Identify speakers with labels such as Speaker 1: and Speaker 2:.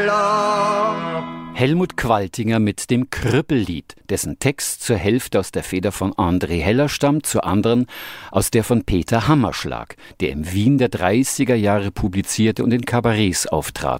Speaker 1: Helmut Qualtinger mit dem Krüppellied, dessen Text zur Hälfte aus der Feder von André Heller stammt, zur anderen aus der von Peter Hammerschlag, der im Wien der 30er Jahre publizierte und in Kabarets auftrat.